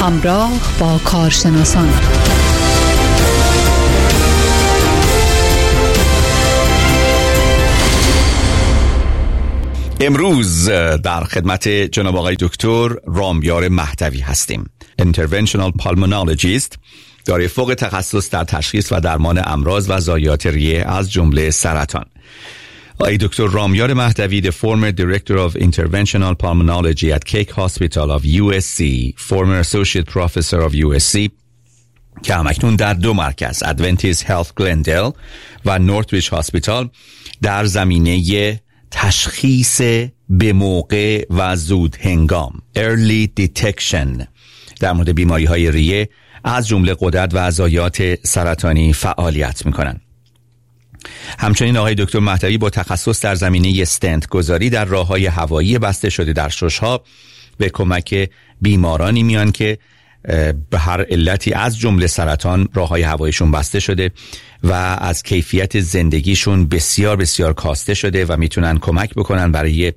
همراه با کارشناسان. امروز در خدمت جناب آقای دکتر رامیار مهدوی هستیم. Interventional Pulmonologist، دارای فوق تخصص در تشخیص و درمان امراض و ضایعات ریه از جمله سرطان. آقای دکتر رامیار مهدوی، the former director of Interventional Pulmonology at Keck Hospital of USC, former associate professor of USC، که همکنون در 2 مرکز Adventist Health Glendale و Northridge Hospital در زمینه تشخیص به موقع و زود هنگام early detection در مورد بیماری های ریه از جمله غدد و ضایعات سرطانی فعالیت میکنن. همچنین آقای دکتر مهدوی با تخصص در زمینه استنت گذاری در راههای هوایی بسته شده در شش‌ها به کمک بیمارانی میان که به هر علتی از جمله سرطان راههای هوایشون بسته شده و از کیفیت زندگیشون بسیار بسیار کاسته شده و میتونن کمک بکنن برای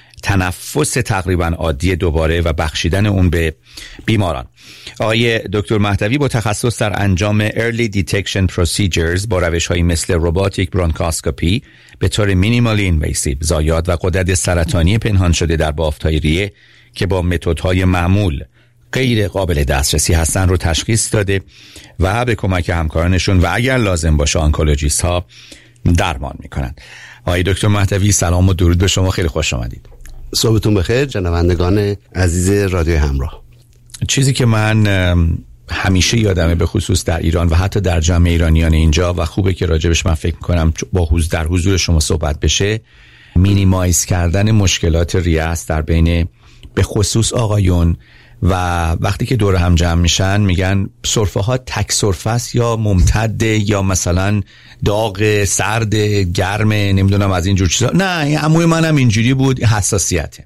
تنفس تقریبا عادی دوباره و بخشیدن اون به بیماران. آقای دکتر مهدوی با تخصص در انجام early detection procedures با روش‌هایی مثل روباتیک برونکاسکوپی به طور مینیمالی اینویسیو ضایعات و غدد سرطانی پنهان شده در بافت‌های ریه که با متدهای معمول غیر قابل دسترسی هستن رو تشخیص داده و به کمک همکارانشون و اگر لازم باشه آنکولوژیست ها درمان میکنن. آقای دکتر مهدوی، سلام و درود به شما، خیلی خوش آمدید. صبحتون بخیر شنوندگان عزیز رادیو همراه. چیزی که من همیشه یادمه به خصوص در ایران و حتی در جمع ایرانیان اینجا و خوبه که راجبش من فکر میکنم در حضور شما صحبت بشه، مینیمایز کردن مشکلات ریه است در بین به خصوص آقایون و وقتی که دور هم جمع میشن میگن سرفه ها تک سرفه است یا ممتد یا مثلا داغ سرد گرم نمیدونم از اینجور چیزا. نه، عموی منم اینجوری بود، حساسیته.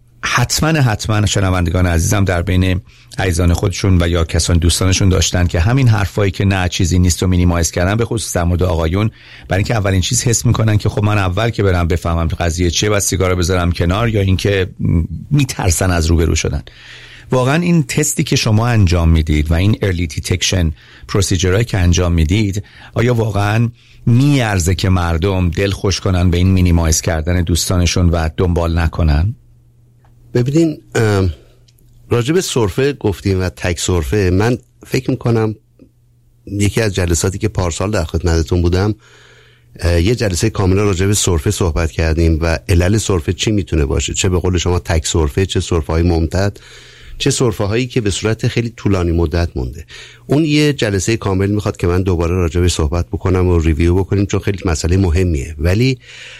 حتما شنوندگان عزیزم در بین عزیزان خودشون و یا کسان دوستانشون داشتن که همین حرفایی که نه چیزی نیست و مینیمایز کردن، به خصوص در مورد آقایون، برای اینکه اولین چیز حس میکنن که خب من اول که برم بفهمم قضیه چیه بعد سیگارو بذارم کنار، یا اینکه میترسن از روبرو شدن. واقعا این تستی که شما انجام میدید و این early detection پروسیجرهایی که انجام میدید، آیا واقعا میارزه که مردم دل خوش کنن به این مینیمایز کردن دوستانشون و دنبال نکنن؟ ببینین، راجب سرفه گفتیم و تک سرفه، من فکر میکنم یکی از جلساتی که پارسال در خدمتتون بودم یه جلسه کاملا راجب سرفه صحبت کردیم و علل سرفه چی میتونه باشه، چه به قول شما تک سرفه، چه سرفه های ممتد، چه سرفه هایی که به صورت خیلی طولانی مدت مونده. اون یه جلسه کامل میخواد که من دوباره راجع به صحبت بکنم و ریویو بکنیم، چون خیلی مسئله مهمیه. ولی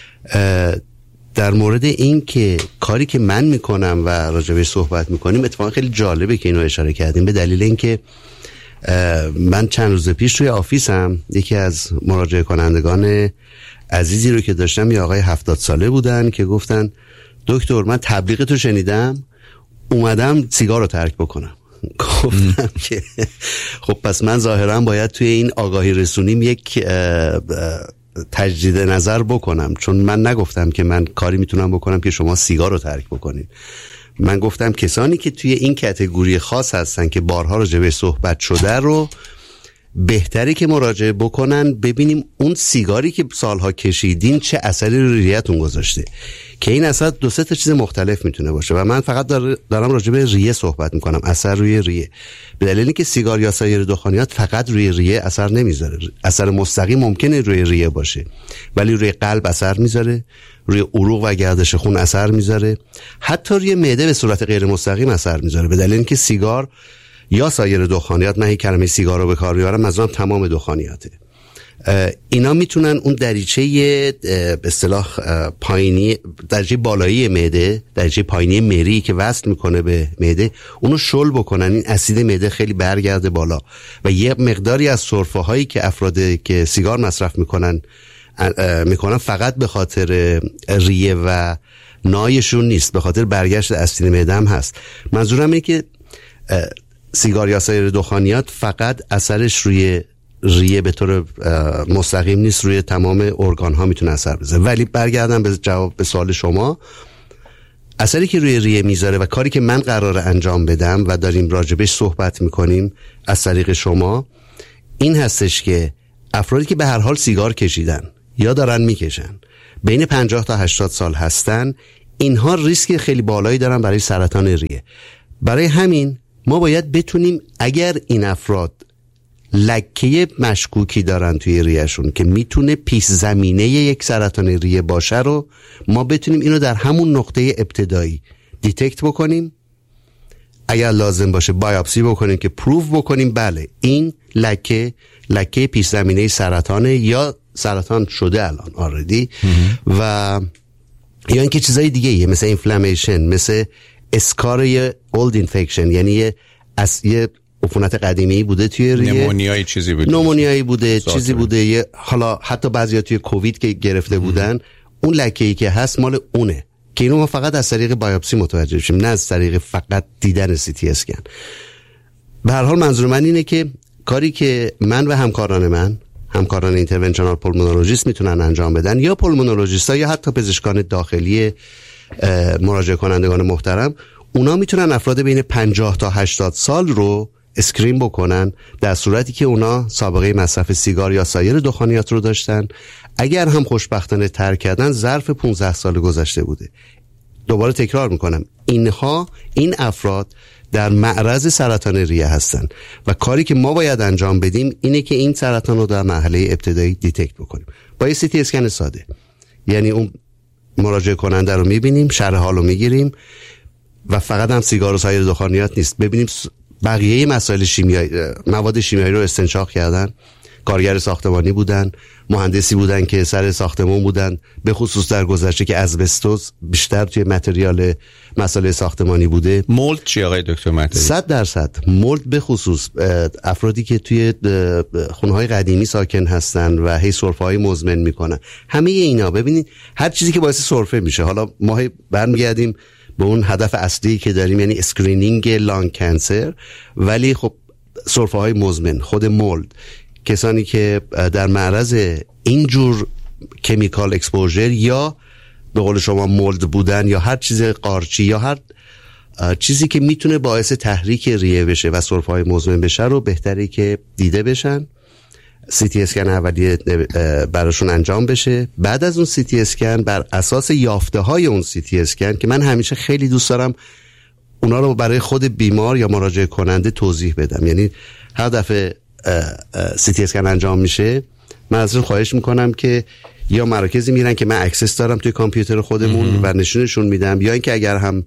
در مورد این که کاری که من میکنم و راجع به صحبت میکنیم، اتفاقا خیلی جالبه که اینو اشاره کردیم، به دلیل اینکه من چند روز پیش توی آفیسم یکی از مراجعه کنندگان عزیزی رو که داشتم، یه آقای 70 ساله بودن که گفتن دکتر من تبلیغ تو شنیدم اومدم سیگار رو ترک بکنم. گفتم که خب پس من ظاهرا باید توی این آگاهی رسونیم یک تجدید نظر بکنم، چون من نگفتم که من کاری میتونم بکنم که شما سیگار رو ترک بکنید. من گفتم کسانی که توی این کاتگوری خاص هستن که بارها راجع به صحبت شده رو بهتری که مراجعه بکنن، ببینیم اون سیگاری که سالها کشیدین چه اثری روی ریه‌تون گذاشته، که این اثر 2-3 تا چیز مختلف میتونه باشه و من فقط دارم راجع به ریه صحبت میکنم، اثر روی ریه، به دلیلی که سیگار یا سایر دخانیات فقط روی ریه اثر نمیذاره. اثر مستقیم ممکنه روی ریه باشه ولی روی قلب اثر میذاره، روی عروق و گردش خون اثر میذاره، حتی روی معده به صورت غیر مستقیم اثر میذاره، به دلیل اینکه سیگار یا سایر دخانیات، من این کلمه سیگار رو به کار میبرم، منظورم تمام دخانیاته، اینا میتونن اون دریچه به اصطلاح پایینی، دریچه بالایی معده، دریچه پایینی مری که وصل میکنه به معده، اونو شل بکنن، این اسید معده خیلی برگرده بالا و یه مقداری از سرفه هایی که افرادی که سیگار مصرف میکنن فقط به خاطر ریه و نایشون نیست، به خاطر برگشت اسید معده هم هست. منظورم اینه که سیگار یا سایر دخانیات فقط اثرش روی ریه به طور مستقیم نیست، روی تمام ارگان ها میتونه اثر بذاره. ولی برگردم به جواب به سوال شما، اثری که روی ریه میذاره و کاری که من قراره انجام بدم و داریم راجبش صحبت میکنیم از طریق شما این هستش که افرادی که به هر حال سیگار کشیدن یا دارن میکشن بین 50 تا 80 سال هستن، اینها ریسک خیلی بالایی دارن برای سرطان ریه. برای همین ما باید بتونیم اگر این افراد لکه مشکوکی دارن توی ریهشون که میتونه پیش زمینه یک سرطان ریه باشه رو ما بتونیم اینو در همون نقطه ابتدایی دیتکت بکنیم، اگر لازم باشه بایوپسی بکنیم که پروف بکنیم بله این لکه پیش زمینه سرطانه یا سرطان شده الان آردی و یا اینکه چیزای دیگه ایه مثل اینفلامیشن، مثل اسکار یه اولد اینفکشن، یعنی یه عفونت قدیمی بوده توی ریه، نمونیایی چیزی بوده حالا حتی بعضیا توی کووید که گرفته بودن اون لکه‌ای که هست مال اونه که اینو ما فقط از طریق بایوپسی متوجه شیم، نه از طریق فقط دیدن سی تی اسکن. به هر حال منظور من اینه که کاری که من و همکاران اینترونشنال پولمونولوژیست میتونن انجام بدن یا پولمونولوژیست‌ها یا حتی پزشکان داخلی مراجعه کنندگان محترم، اونا میتونن افراد بین 50 تا 80 سال رو اسکرین بکنن در صورتی که اونا سابقه مصرف سیگار یا سایر دخانیات رو داشتن، اگر هم خوشبختانه ترک کردن ظرف 15 سال گذشته بوده. دوباره تکرار میکنم این افراد در معرض سرطان ریه هستن و کاری که ما باید انجام بدیم اینه که این سرطان رو در مرحله ابتدایی دیتکت بکنیم با یه سی تی اسکن ساده. یعنی اون مراجعه کننده رو میبینیم، شرح حال رو میگیریم و فقط هم سیگار و سایر دخانیات نیست، ببینیم بقیه مسائل شیمیایی، مواد شیمیایی رو استنشاق کردن، کارگر ساختمانی بودن، مهندسی بودن که سر ساختمان بودن، به خصوص در گذشته که ازبستوس بیشتر توی متریال مسائل ساختمانی بوده. مولد چی آقای دکتر مهدوی؟ 100% مولد، به خصوص افرادی که توی خونه‌های قدیمی ساکن هستن و هی سرفه‌های مزمن میکنن، همه اینا ببینید هر چیزی که باعث سرفه میشه. حالا ما برمیگردیم به اون هدف اصلی که داریم، یعنی اسکرینینگ لانگ کانسر، ولی خب سرفه‌های مزمن، خود مولد، کسانی که در معرض اینجور کمیکال اکسپوژر یا به قول شما مولد بودن یا هر چیز قارچی یا هر چیزی که میتونه باعث تحریک ریه بشه و سرفه‌های مزمن بشه رو بهتره که دیده بشن، سی تی اسکن اولیه براشون انجام بشه. بعد از اون سی تی اسکن بر اساس یافته های اون سی تی اسکن که من همیشه خیلی دوست دارم اونا رو برای خود بیمار یا مراجعه کننده توضیح بدم، یعنی هر دفعه سی تی اسکن انجام میشه من ازشون خواهش میکنم که یا مراکزی میرن که من اکسس دارم توی کامپیوتر خودمون و نشونشون میدم، یا اینکه اگر هم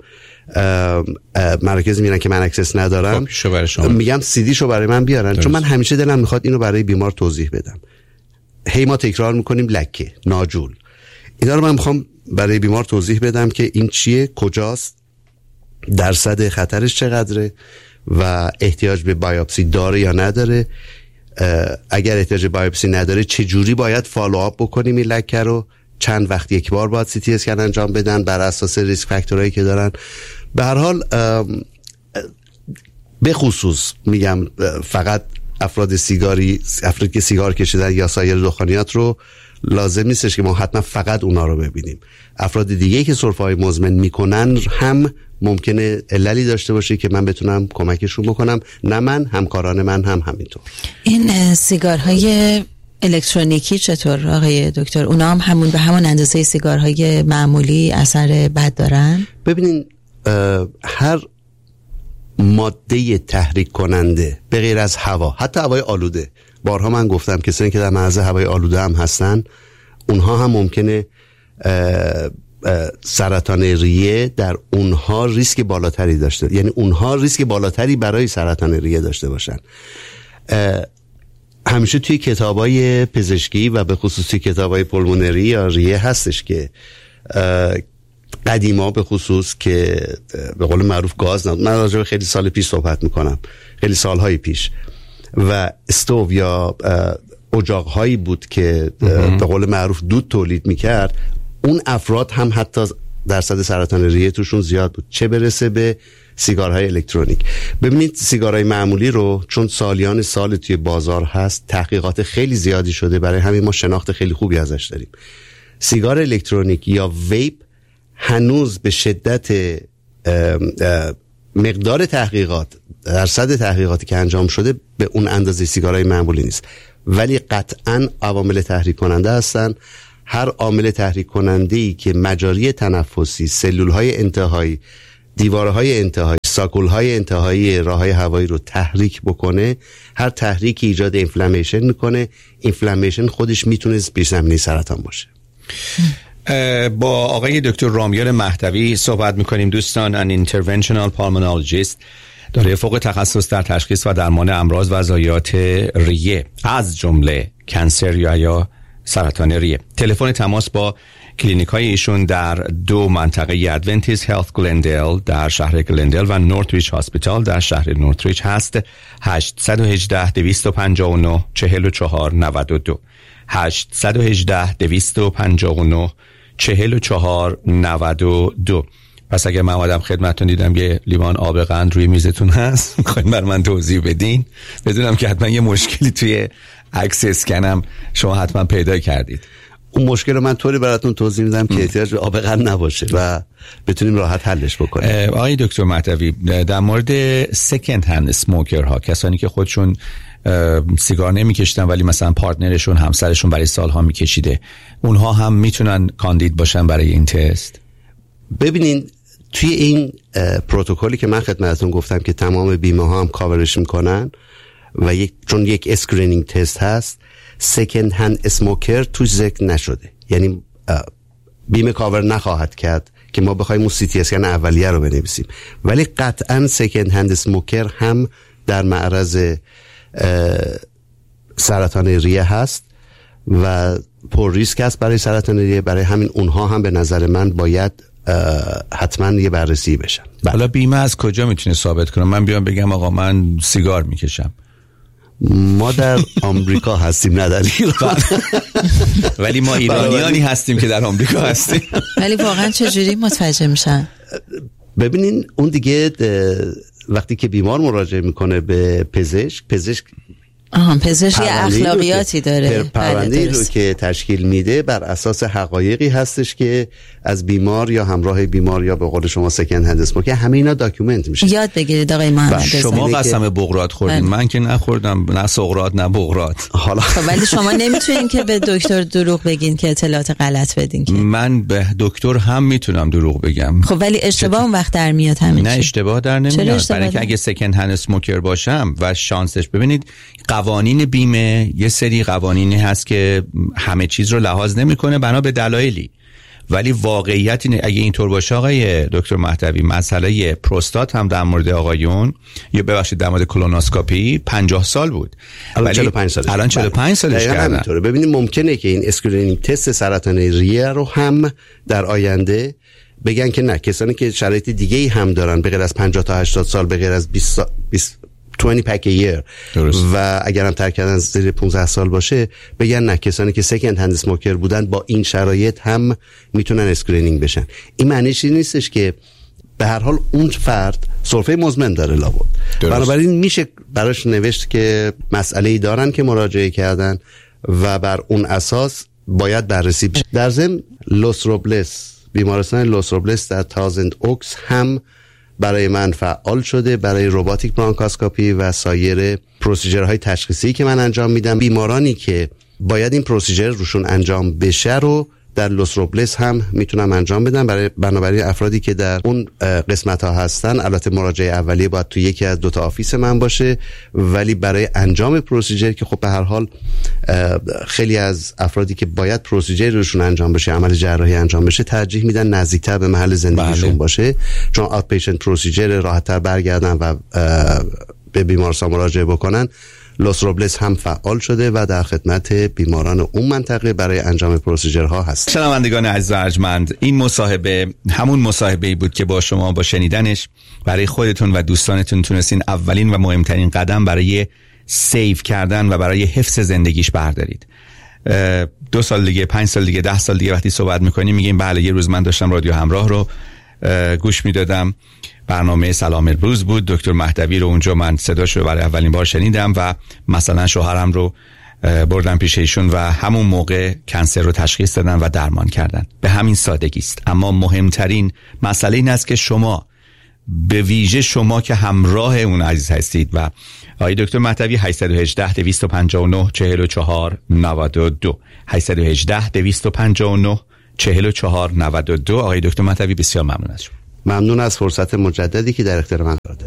مراکزی میرن که من اکسس ندارم میگم سی دی شو برای من بیارن، چون من همیشه دلم میخواد اینو برای بیمار توضیح بدم. هی ما تکرار میکنیم لکه، ناجول، اینا رو من میخوام برای بیمار توضیح بدم که این چیه، کجاست، درصد خطرش چقدره و احتیاج به بایوپسی داره یا نداره، اگر احتیاج به بایوپسی نداره چه جوری باید فالوآپ بکنیم این لکه رو، چند وقت یک بار باید سی تی اسکن انجام بدن بر اساس ریسک فاکتورایی که دارن. به هر حال به خصوص میگم فقط افرادی که سیگار کشیدن یا سایر دخانیات رو لازم نیستش که ما حتما فقط اونا رو ببینیم. افراد دیگه که سرفه‌های مزمن میکنن هم ممکنه عللی داشته باشه که من بتونم کمکشون بکنم، نه من، همکاران من هم همینطور. این سیگارهای الکترونیکی چطور آقای دکتر؟ اونا هم همون به همون اندازه سیگارهای معمولی اثر بد دارن؟ ببینین هر ماده تحریک کننده به غیر از هوا، حتی هوای آلوده، بارها من گفتم کسانی که در معرض هوای آلوده هم هستن اونها هم ممکنه سرطان ریه در اونها ریسک بالاتری داشته، یعنی اونها ریسک بالاتری برای سرطان ریه داشته باشن. همیشه توی کتابای پزشکی و به خصوص توی کتابای پولمونری یا ریه هستش که قدیما به خصوص که به قول معروف گاز من راجع به خیلی سال پیش صحبت میکنم، خیلی سالهای پیش، و استوو یا اجاقهایی بود که به قول معروف دود تولید میکرد، اون افراد هم حتی درصد سرطان ریه توشون زیاد بود، چه برسه به سیگارهای الکترونیک. ببینید سیگارهای معمولی رو چون سالیان سال توی بازار هست، تحقیقات خیلی زیادی شده، برای همین ما شناخت خیلی خوبی ازش داریم. سیگار الکترونیک یا ویپ هنوز به شدت مقدار تحقیقات، درصد تحقیقاتی که انجام شده به اون اندازه سیگارهای معمولی نیست، ولی قطعاً عوامل تحریک کننده هستن. هر عامل تحریک کننده‌ای که مجاری تنفسی، سلولهای انتهایی، دیوارهای انتهایی، ساکولهای انتهایی راههای هوایی رو تحریک بکنه، هر تحریکی ایجاد اینفلامیشن میکنه. اینفلامیشن خودش میتونه پیش‌زمینه سرطان باشه. با آقای دکتر رامیار مهدوی صحبت میکنیم دوستان، ان interventional pulmonologist، دارای فوق تخصص در تشخیص و درمان امراض و ضایعات ریه از جمله کنسر یا سرطان ریه. تلفن تماس با کلینیک‌های ایشون در 2 منطقه ادونتیست هلت گلندل در شهر گلندل و نورتریچ هاسپیتال در شهر نورتریچ هست. 818 259 4492 818 259 4492. پس اگر من آمدم خدمتتون دیدم یه لیوان آب قند روی میزتون هست، میخواین بر من توضیح بدین، بدونم که حتما یه مشکلی توی عکس اسکنم شما حتما پیدا کردید. اون مشکل رو من طوری براتون توضیح میدم که احتیاج به آب قند نباشه و بتونیم راحت حلش بکنیم. آقای دکتر مهدوی، در مورد سکند هند اسموکر ها، کسانی که خودشون سیگار نمیکشیدن ولی مثلا پارتنرشون، همسرشون برای سالها میکشیده، اونها هم میتونن کاندید باشن برای این تست؟ ببینین توی این پروتکلی که من خدمتتون گفتم که تمام بیمه ها هم کاورش میکنن و چون یک اسکرینینگ تست هست، سکند هند اسموکر توش ذکر نشده، یعنی بیمه کاور نخواهد کرد که ما بخوایم اون سی تی اسکن اولیه رو بنویسیم، ولی قطعا سکند هند اسموکر هم در معرض سرطان ریه هست و پر ریسک است برای سرطان ریه. برای همین اونها هم به نظر من باید حتما یه بررسی بشن. حالا بیمه از کجا میتونه ثابت کنه؟ من بیام بگم آقا من سیگار میکشم. ما در آمریکا هستیم، نه در ایران. ولی ما ایرانیانی هستیم که در آمریکا هستیم. ولی واقعا چجوری متوجه میشن؟ ببینین اون دیگه وقتی که بیمار مراجعه میکنه به پزشک یه اخلاقیاتی داره. پرونده رو که تشکیل میده بر اساس حقایقی هستش که از بیمار یا همراه بیمار یا به قول شما سکند هند اسموکر، همه اینا داکیومنت میشه. یاد بگیرید آقای محمد. شما قسم بغرات خوردین، من که نخوردم، نه سغرات نه بغرات. حالا ولی شما نمیتونین که به دکتر دروغ بگین که اطلاعات غلط بدین که. من به دکتر هم میتونم دروغ بگم. خب ولی اشتباه اون وقت در میاد همین. نه اشتباه در نمیاد، برای اینکه اگه سکند هند اسموکر باشم و شانسش، ببینید قوانین بیمه یه سری قوانینی هست که همه چیز رو لحاظ نمیکنه بنا به دلایلی، ولی واقعیت اینه اگه اینطور باشه آقای دکتر مهدوی، مسئله پروستات هم در مورد آقایون یا ببخشید در مورد کولونوسکوپی 50 سال بود، الان 45 سالش، الان 45 سالش کردن. ببینید ممکنه که این اسکرینینگ تست سرطان ریه رو هم در آینده بگن که نه، کسانی که شرایط دیگه‌ای هم دارن به غیر از 50 تا 80 سال، به غیر از 20 pack a year و اگرم ترک کردن زیر 15 سال باشه، بگن نه، کسانی که سکند هند اسموکر بودن با این شرایط هم میتونن اسکرینینگ بشن. این معنیش نیستش که به هر حال اون فرد سرفه مزمن داره لابد، بنابراین میشه براش نوشت که مسئله‌ای دارن که مراجعه کردن و بر اون اساس باید بررسی بشه. در ضمن لوس روبلس، بیمارستان لوس روبلس در تازند اوکس هم برای من فعال شده برای روباتیک برانکاسکوپی و سایر پروسیجرهای تشخیصی که من انجام میدم. بیمارانی که باید این پروسیجر روشون انجام بشه رو در لوس روبلس هم میتونم انجام بدم. بنابراین افرادی که در اون قسمت ها هستن، البته مراجعه اولیه باید تو یکی از 2 تا آفیس من باشه، ولی برای انجام پروسیجر که خب به هر حال خیلی از افرادی که باید پروسیجر روشون انجام بشه، عمل جراحی انجام بشه، ترجیح میدن نزدیکتر به محل زندگیشون باشه، چون آوت پیشنت پروسیجر راحت‌تر برگردن و به بیمارستان مراجعه بکنن. لوس روبلس هم فعال شده و در خدمت بیماران اون منطقه برای انجام پروسیجرها هست. شنوندگان عزیز و ارجمند، این مصاحبه همون مصاحبه‌ای بود که با شما با شنیدنش برای خودتون و دوستانتون تونستین اولین و مهمترین قدم برای سیو کردن و برای حفظ زندگیش بردارید. 2 سال دیگه، 5 سال دیگه، 10 سال دیگه وقتی صحبت می‌کنیم میگیم بله یه روز من داشتم رادیو همراه رو گوش میدادم، برنامه سلام روز بود، دکتر مهدوی رو اونجا من صداشو برای اولین بار شنیدم و مثلا شوهرم رو بردن پیش ایشون و همون موقع کنسر رو تشخیص دادن و درمان کردن. به همین سادگی است. اما مهمترین مسئله این است که شما، به ویژه شما که همراه اون عزیز هستید، و آقای دکتر مهدوی 818 259 44 92 818 259 44 92. آقای دکتر مهدوی بسیار ممنون از شما. ممنون از فرصت مجددی که در اختیار من قرار دادید.